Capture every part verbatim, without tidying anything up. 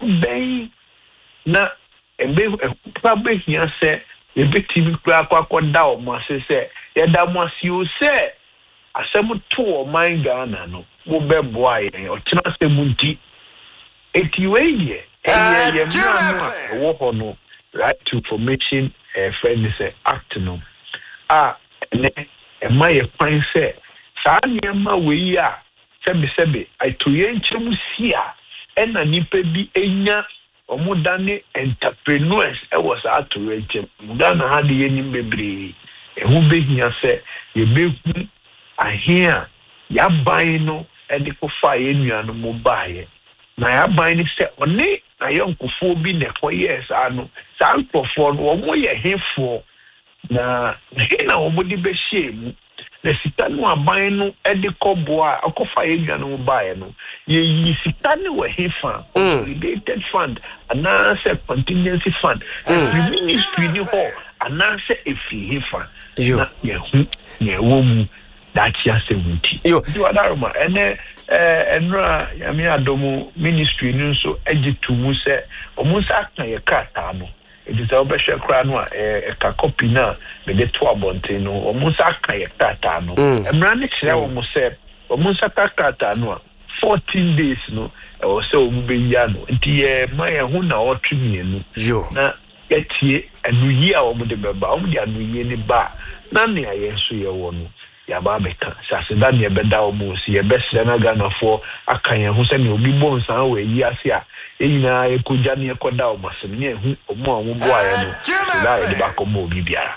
ben na ebe pabe hia se ebetimi kura kwakoda o mo ase se yeda mo ase o se asem to o man Ghana no wo beboa ye o tena asem nti etiwe ye eye ye mama wo ho no right to information eh friend say act no ah ne e ma ye kwan se saa niema we a sebe sebe aitoye nchemu sia ena nipa bi enya omudane entrepreneurs e was atoye nchemu Ghana ha de yenim bebre e hu behia se ye beku ahia ya ban no e de ko fa ye nuanu mo baaye na ya ban ni se oni na yonkofo bi ne ko yes anu sa nkofo no wo ye hefo na na wo mudi be shame na sika no aban no e de koboa akofa ye nuanu mo baaye no ye yi sika ne we hefa consolidated fund ana se contingency fund the ministry ni ho ana se efi hefa na ye hu ye wo mu that ya seventy yo do adaroma ene eh enra ya mi adomu ministry ni so agitumu se omunsa kan ye kata no edisa obehwe kra no eh ka copy na me de to abonte no omunsa kan ye kata no emra ne kire wo mo se omunsa kata no fourteen days no e wo se o mu be ya no nti ye ma ye hu na o twemi no yo na etie anu yi a wo mo de beba wo mo de anu yi ni ba na ne aye so ye wo no ya ba beka sase da ne beda o mo si ye besre na Ghana for akan ye hu se ne obi bon san we yi ase a enyina e koja ne ekoda o masem ne hu omo a mo bo aye no da e ba ko mo obi biara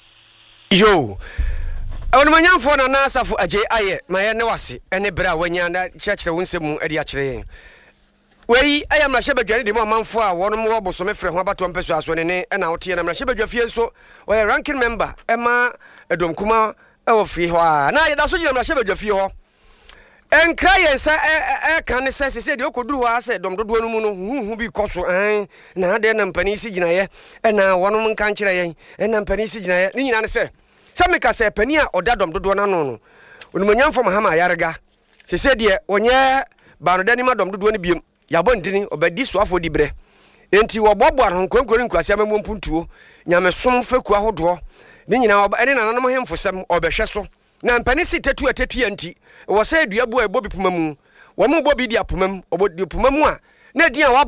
yo awon manyamfo na na asafo aje aye maye ne wase ene bra wanya na chekere wonsemu ade a kire yen wei ayam na shebadwane de mo manfo a wono mo oboso me frɛ ho abato mpeso aso ne ne na wote na shebadwa fie so we ranking member ema edom kuma e wo fie ho a na yeda so gina na shebadwa fie ho enkra yensa e kan ne sese se de okoduru ha se dom dodo no mu no huhu bi koso an na de na mpani si gina ye e na wono nkan kire yen e na mpani si gina ye ni nyina ne se se meka se pani a oda dom dodo na no no onumanyamfo mahama yarega sese de onye banodani ma dom dodo ne biem yabondini obedi soafo dibre enti wo bobo arhonkwankori nkwase amammo mpuntuo nyamesom faku ahodo ni nyina ene nananom hemfosem obehwe so na mpani si tatu atatu anti wo se aduabu a ebobi pumamu wo mo bobi di apumam obodi pumamu a na dia